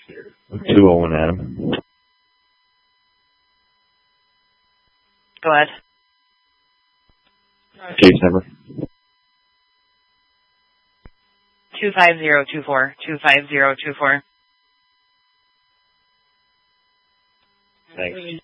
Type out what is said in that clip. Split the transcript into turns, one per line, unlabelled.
201 Adam.
Go ahead.
Case number.
25024. 25024.
Thanks.